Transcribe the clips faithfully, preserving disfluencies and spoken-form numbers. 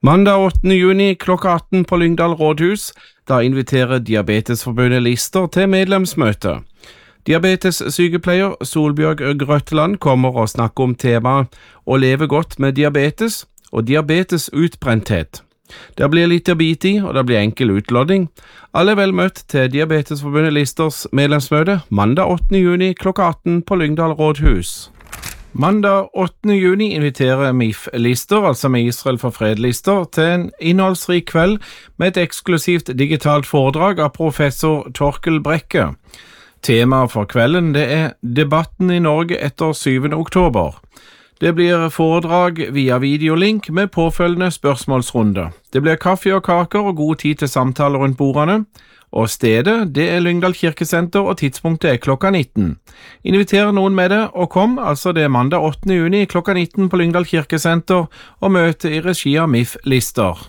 Mandag åttende juni klokka atten på Lyngdal rådhus, da inviterer Diabetesforbundet Lister til medlemsmøte. Diabetessykepleier Solbjørg Grøtteland kommer og snakker om temaet å leve godt med diabetes og diabetesutbrenthet. Det blir litt å bite i, og det blir enkel utlodding. Alle er vel møtt til Diabetesforbundet Listers medlemsmøte mandag åttende juni klokka atten på Lyngdal rådhus. Mandag åttende juni inviterer M I F-lister, altså med Israel for fred-lister, til en innholdsrik kveld med et eksklusivt digitalt foredrag av professor Torkel Brekke. Temaet for kvelden det er debatten i Norge etter syvende oktober. Det blir foredrag via videolink med påfølgende spørsmålsrunde. Det blir kaffe og kaker og god tid til samtaler rundt bordene. Og stedet, det er Lyngdal kirkesenter, og tidspunktet er klokka nitten. Inviter noen med det, og kom, altså det er mandag åttende juni klokka nitten på Lyngdal kirkesenter, og møte i regi av M I F-lister.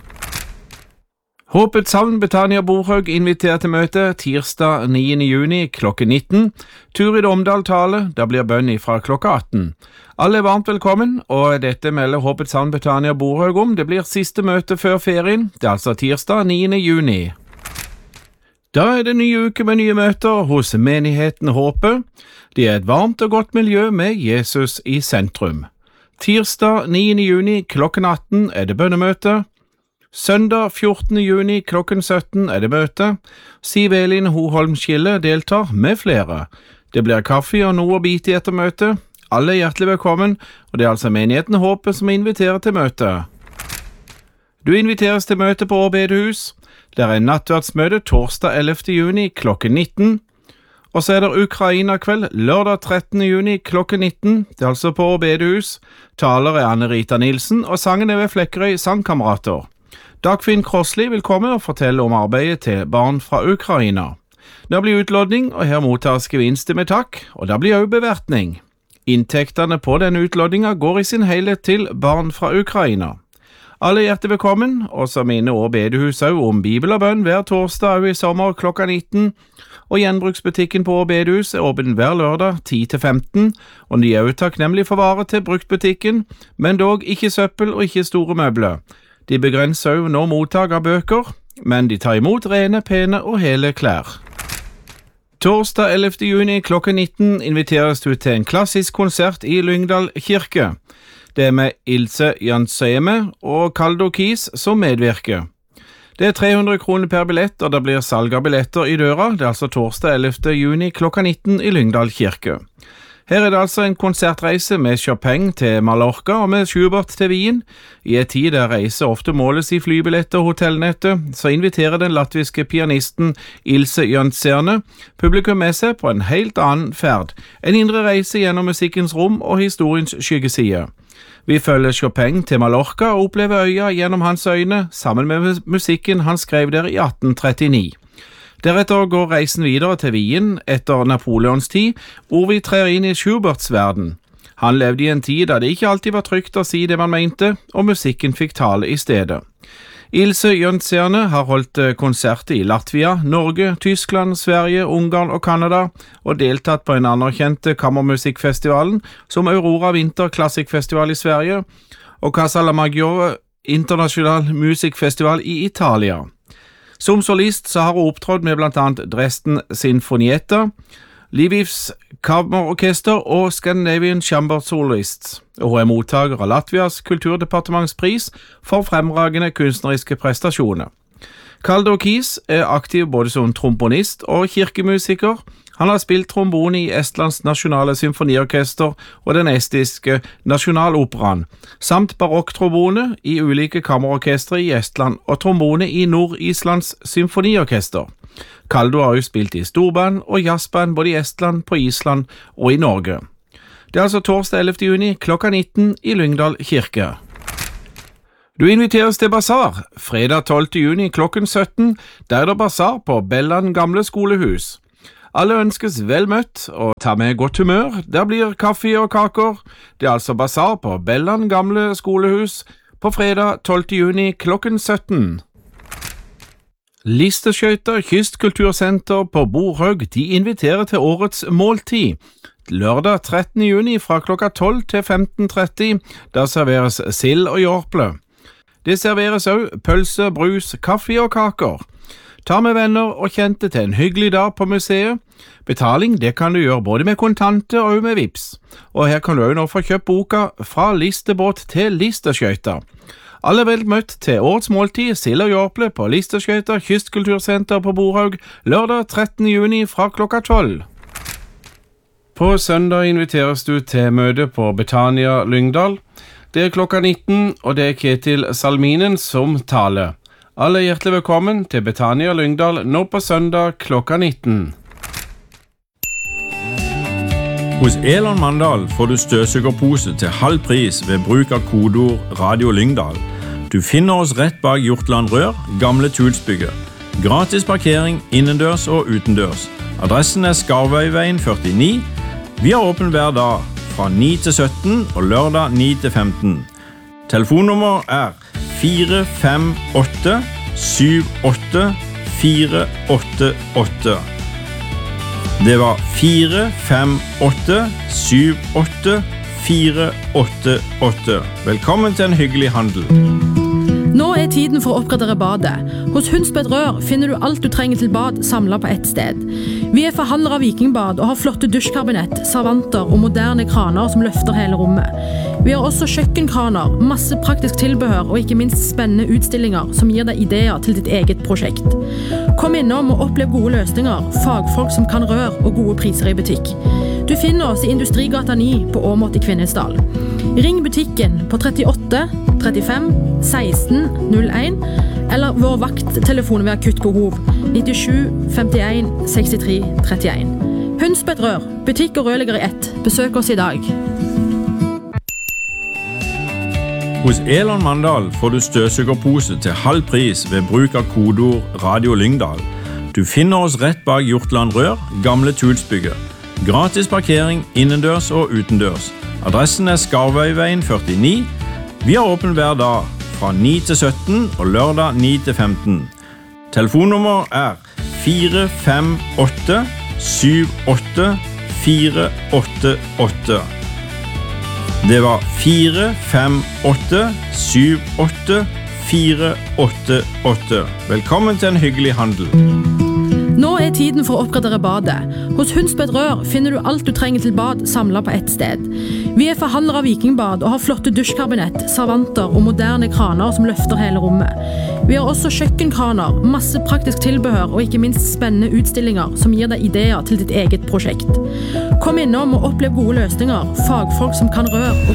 Håpets Havn Betania Borhaug inviterer til møte tirsdag niende juni klokka nitten. Turid Omdal tale, da blir bønn fra klokka atten. Alle er varmt velkommen, og dette melder Håpets Havn Betania Borhaug om. Det blir siste møte før ferien, det er altså tirsdag niende juni. Da er det nye uke med nye møter hos menigheten Håpet. Det er et varmt og godt miljø med Jesus i sentrum. Tirsdag niende juni klokken atten er det bønnemøte. Søndag fjortende juni klokken sytten er det møte. Siv Elin Hoholm Skille deltar med flere. Det blir kaffe og noe å bite i etter møte. Alle er hjertelig velkommen, og det er altså menigheten Håpet som inviterer til møte. Du inviteres til møte på Åbedehus. Det er en nattverdsmøte torsdag ellevte juni klokken nitten, og så er det Ukraina-kveld lørdag trettende juni klokken nitten, det er altså på Åbedehus. Taler er Anne-Rita Nilsen, og sangen er ved Flekkerøy Sangkamerater. Dagfinn Krossli vil komme og fortelle om arbeidet til barn fra Ukraina. Det blir utlodding, og her mottas gevinster med takk, og det blir også bevertning. Inntektene på denne utloddinga går i sin helhet til barn fra Ukraina. Alle er hjertelig velkommen, og så minner også bedehus også om bibel og bønn hver torsdag også i sommer klokka nitten, og gjenbruksbutikken på bedehus er åpen hver lørdag ti til femten, og de er også takknemlige for varer til bruktbutikken, men dog ikke søppel og ikke store møbler. De begrenser også nå mottak av bøker, men de tar imot rene, pene og hele klær. Torsdag ellevte juni klokka nitten inviteres du til en klassisk konsert i Lyngdal kirke. Det er med Ilse Jantseme og Kaldo Kis som medvirker. Det er tre hundre kroner per billett, og det blir salg av billetter i døra. Det er altså torsdag ellevte juni klokka nitten i Lyngdal kirke. Her er det altså en konsertreise med Chopin til Mallorca og med Schubert til Wien. I en tid der reiser ofte måles i flybilletter og hotellnettet, så inviterer den latviske pianisten Ilse Jantseme publikum med seg på en helt annen ferd. En indre reise gjennom musikkens rom og historiens skyggeside. Vi følger Chopin til Mallorca og opplever øya gjennom hans øyne, sammen med musikken han skrev der i atten trettini. Deretter går reisen videre til Wien etter Napoleons tid, hvor vi trer inn i Schuberts verden. Han levde i en tid da det ikke alltid var trygt å si det man mente, og musikken fikk tale i stedet. Ilse Jantseme har holdt konserter i Latvia, Norge, Tyskland, Sverige, Ungarn og Kanada, og deltatt på en anerkjent kammermusikkfestivalen som Aurora Vinter Klassikkfestival i Sverige og Casa la Maggiore International Musikfestival i Italia. Som solist så har hun opptrådt med blant annet Dresden Sinfonietta, Lvivs Kammerorkester og Scandinavian Chamber Soloists, og hun er mottaker av Latvias kulturdepartementspris for fremragende kunstneriske prestasjoner. Kaldo Kis er aktiv både som tromponist og kirkemusiker. Han har spilt trombone i Estlands nasjonale symfoniorkester og den estiske nasjonaloperaen, samt barokktrombone i ulike kammerorkestre i Estland og trombone i Nord-Islands symfoniorkester. Kaldo har jo spilt i storband og jazzband både i Estland, på Island og i Norge. Det er altså torsdag ellevte juni klokka nitten i Lyngdal kirke. Du inviteres til basar. Fredag tolvte juni klokken sytten, der er det basar på Belland gamle skolehus. Alle ønskes vel møtt, og ta med godt humør. Der blir kaffe og kaker. Det er altså basar på Belland gamle skolehus på fredag tolvte juni klokken sytten. Listeskøyter Kystkultursenter på Borhaug, de inviterer til årets måltid. Lørdag trettende juni fra klokka tolv til femten tretti, der serveres sild og jorple. Det serveres også pølse, brus, kaffe og kaker. Ta med venner og kjente til en hyggelig dag på museet. Betaling det kan du gjøre både med kontanter og med vips. Og her kan du også nå få kjøpt boka Fra listebåt til listeskøyter. Alle vel møtt til årets måltid sild og jordple på Listeskøyter Kystkultursenter på Borhaug lørdag trettende juni fra klokka tolv. På søndag inviteres du til møte på Betania Lyngdal. Det er klokka nitten, og det er Ketil Salminen som taler. Alle er hjertelig velkommen til Betania Lyngdal nå på søndag klokka nitten. Hos Elon Mandal får du støvsugerpose til halv pris ved bruk av kodeord Radio Lyngdal. Du finner oss rett bak Hjortland Rør, gamle Tulsbygget. Gratis parkering innendørs og utendørs. Adressen er Skarvøyveien førtini. Vi har åpen hver dag fra ni til sytten og lørdag ni til femten. Telefonnummer er fire fem åtte syv åtte fire åtte åtte. Det var fire fem åtte syv åtte fire åtte åtte. Velkommen til en hyggelig handel. Nå er tiden for å oppgradere badet. Hos Hundsbed Rør finner du alt du trenger til bad samlet på ett sted. Vi er forhandlere av Vikingbad og har flotte dusjkabinett, servanter og moderne kraner som løfter hele rommet. Vi har også kjøkkenkraner, masse praktisk tilbehør og ikke minst spennende utstillinger som gir deg ideer til ditt eget prosjekt. Kom innom og opplev gode løsninger, fagfolk som kan rør og gode priser i butikk. Du finner oss i Industrigata ni på Åmot i Kvinesdal. Ring butikken på trettiåtte trettifem seksten null en eller vår vakttelefon ved akutt behov nittisju femtien sekstitre trettien. Hundsbed Rør, butikk og rørlegger i ett. Besøk oss i dag. Hos Elon Mandal får du støvsugerpose til halv pris ved bruk av kodeord Radio Lyngdal. Du finner oss rett bak Hjortland Rør, gamle Tulsbygget. Gratis parkering innendørs og utendørs. Adressen er Skarvøyveien førtini. Vi har åpen hver dag fra ni til sytten og lørdag ni til femten. Telefonnummer er fire fem åtte syv åtte fire åtte åtte. Det var fire fem åtte syv åtte fire åtte åtte. Velkommen til en hyggelig handel. Nå er tiden for å oppgradere badet. Hos Hundsbed Rør finner du alt du trenger til bad samlet på ett sted. Vi er forhandlere av Vikingbad og har flotte dusjkabinett, servanter og moderne kraner som løfter hele rommet. Vi har også kjøkkenkraner, masse praktisk tilbehør og ikke minst spennende utstillinger som gir deg ideer til ditt eget prosjekt. Kom innom og opplev gode løsninger, fagfolk som kan rør og